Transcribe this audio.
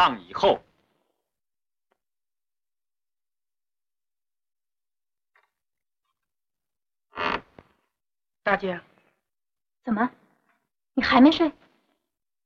浪以后。 大姐， 怎么，你还没睡？